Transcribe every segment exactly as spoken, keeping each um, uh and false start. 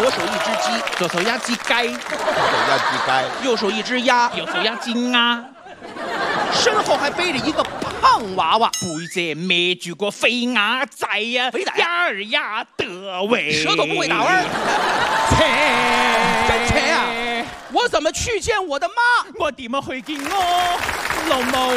左手一只鸡，左手压鸡该； 左手压鸡该； 右手一只鸭，右手压鸡鸭。身后还背着一个胖娃娃，背着没举过飞鸭仔呀，鸭儿呀得喂， 舌头不会打弯。 切， 真切啊！我怎么去见我的妈？ 我點樣去見我老母？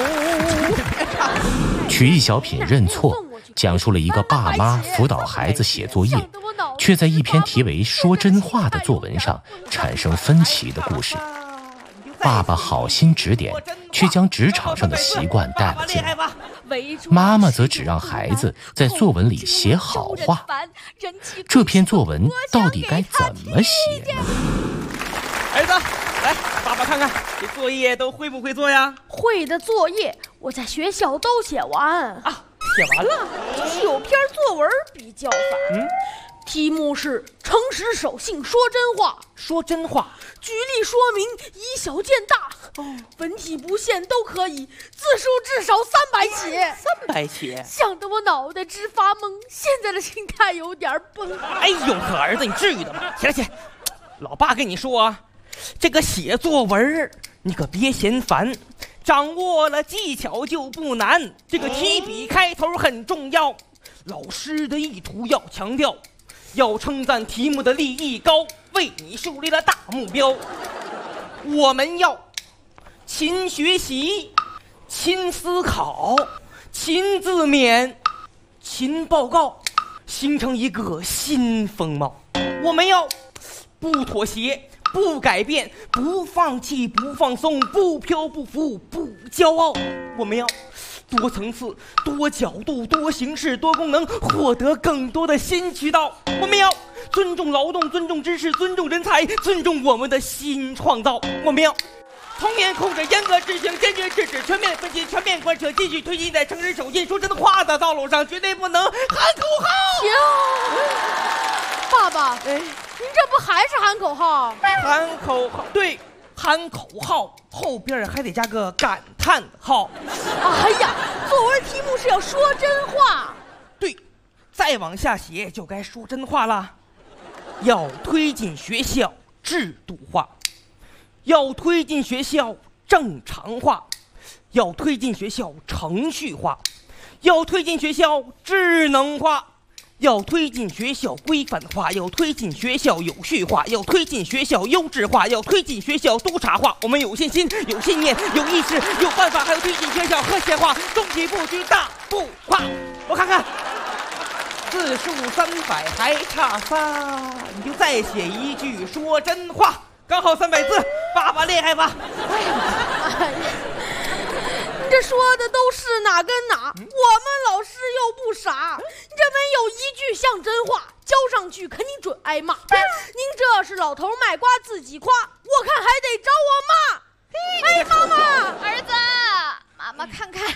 曲艺小品认错，讲述了一个爸妈辅导孩子写作业，却在一篇题为“说真话”的作文上产生分歧的故事。爸爸好心指点，却将职场上的习惯带了进来。妈妈则只让孩子在作文里写好话。这篇作文到底该怎么写呢？ 儿子，来，爸爸看看这作业都会不会做呀？ 会的作业我在学校都写完啊，写完了。 就是有篇作文比较烦，嗯，题目是诚实守信说真话。 说真话， 举例说明，以小见大。哦，文体不限都可以，字数至少三百起。 三百起， 想得我脑袋直发懵，现在的心态有点崩。 哎呦呵，儿子，你至于的吗？起来起来，老爸跟你说啊。这个写作文你可别嫌烦，掌握了技巧就不难。这个提笔开头很重要，老师的意图要强调，要称赞题目的立意高，为你树立了大目标。我们要勤学习，勤思考，勤自勉，勤报告，形成一个新风貌。我们要不妥协，不改变，不放弃，不放松，不飘不浮，不骄傲。我们要多层次、多角度、多形式、多功能，获得更多的新渠道。我们要尊重劳动，尊重知识，尊重人才，尊重我们的新创造。我们要从严控制，严格执行，坚决制止，全面分析，全面贯彻，继续推进在诚实守信说真话的道路上，绝对不能喊口号。 行，爸爸，哎，您这不还是喊口号？ 喊口号，对，喊口号后边还得加个感叹号。 哎呀，作文题目是要说真话。 对，再往下写就该说真话了。要推进学校制度化，要推进学校正常化，要推进学校程序化，要推进学校智能化，要推进学校规范化，要推进学校有序化，要推进学校优质化，要推进学校督察化。我们有信心，有信念，有意识，有办法，还要推进学校和谐化，中起步居大步跨。我看看，字数三百还差仨，你就再写一句说真话，刚好三百字。爸爸厉害吧？ 哎呀，哎呀，你这说的都是哪跟哪？嗯、我们老师又不傻，你这没有一句像真话，交上去肯定准挨骂。您这是老头卖瓜自己夸，我看还得找我妈。哎，妈妈， 儿子，妈妈看看。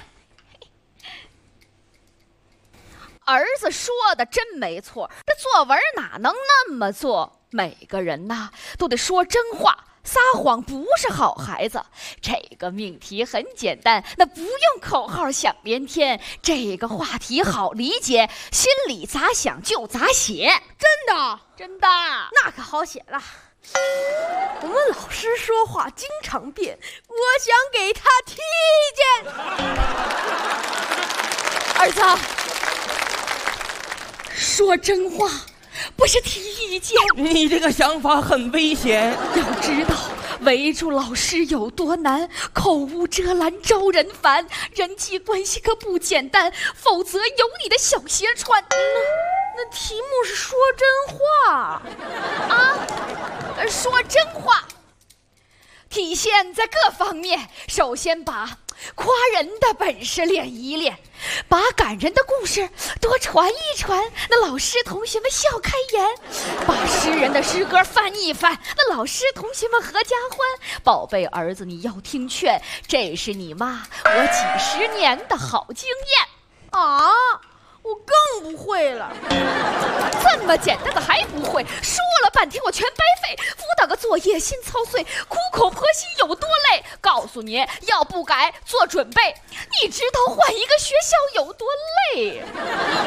儿子说的真没错，这作文哪能那么做？每个人呐都得说真话，撒谎不是好孩子。这个命题很简单，那不用口号响连天。这个话题好理解，心里咋想就咋写。 真的？ 真的。 那可好写了。我们老师说话经常变，我想给他提意见。 儿子，说真话不是提意见， 你这个想法很危险。 要知道围住老师有多难，口无遮拦招人烦，人际关系可不简单，否则有你的小鞋穿。 那, 那题目是说真话啊，说真话体现在各方面。首先把夸人的本事练一练，把感人的故事多传一传，那老师同学们笑开颜；把诗人的诗歌翻一翻，那老师同学们合家欢。宝贝儿子，你要听劝，这是你妈我几十年的好经验啊！我更不会了， 这么简单的还不会？说了半天我全白费，辅导个作业心操碎，苦口婆心有多累？告诉你，要不改做准备，你知道换一个学校有多累？